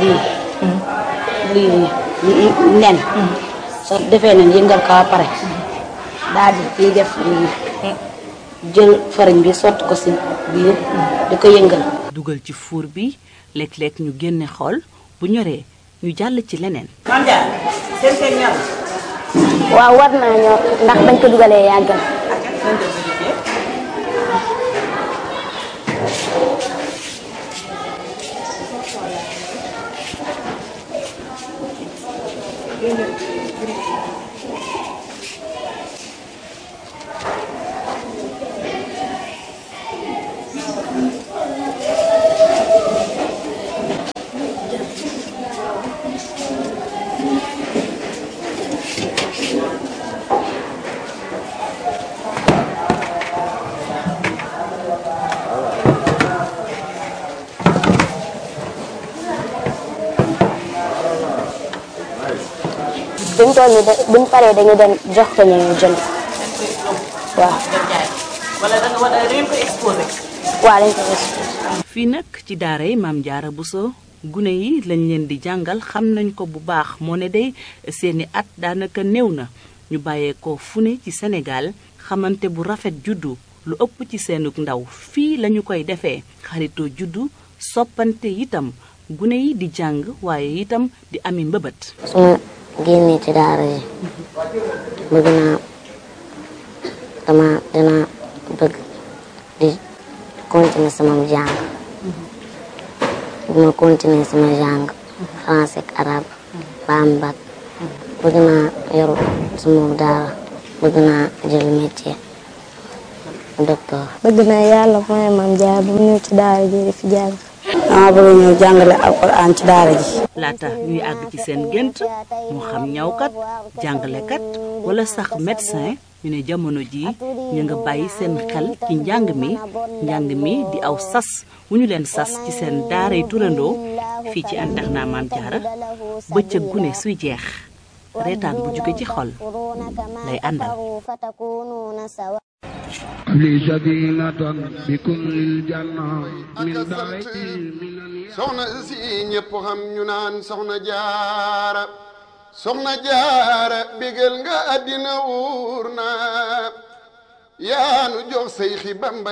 lii nen soo defee nen yëngal ko ba pare daal di ciy def lii jël fariñ bi sotti ko si biir di ko yëngal. dugal ci four bi léeg-léeg ñu génne xool bu ñoree ñu jàll ci leneen. waaw war naa ñor ndax bañ ko dugalee yàggal. buñ paree dañu dem jox ko ñu jënd waaw. wala da ngeen ko exposé. waaw dañ ko exposé. fii nag ci daara yi Mame Diarra Bousso gune yi lañ leen di jàngal xam nañ ko bu baax moo ne day seeni at daanaka néew na ñu bàyyeekoo fu ne ci Sénégal xamante bu rafet juddu lu ëpp ci seenug ndaw fii lañu koy defee xaritoo juddu soppante itam gune yi di jàng waaye itam di ami mbëbët. génne ci daara yi bëgg naa dina bëgg di continuer sama jàng ma continuer sama jàng français ak arabe ba am bac bëgg naa yoru sama daara bëgg naa jël métier docteur. bëgg naa yàlla mooy Mame Diarra bu ñëw ci daara ji di fi jàng. dama bëgg ñëw jàngale alxuraan ci daara ji. laata ñuy àgg ci seen gént moo xam ñawkat jàngalekat wala sax médecin ñu ne jamono ji ñu nga bàyyi seen xel ci njàng mi di aw sas wu ñu leen sas ci seen daaray turandoo fii ci internat Mame Diarra bëccëg gune suy jeex reetaan bu jóge ci xol lay àndal. soxna si ñépp xam ñu naan soxna jaara bégal nga àddina wuur na yaanu jox say xi Bamba